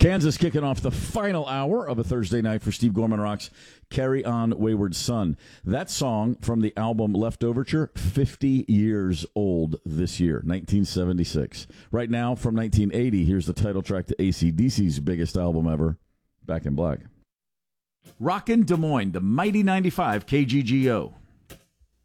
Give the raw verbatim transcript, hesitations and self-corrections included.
Kansas kicking off the final hour of a Thursday night for Steve Gorman Rocks. Carry On, Wayward Son. That song from the album Leftoverture, fifty years old this year, nineteen seventy-six. Right now, from nineteen eighty, here's the title track to A C D C's biggest album ever, Back in Black. Rockin' Des Moines, the mighty ninety-five K G G O.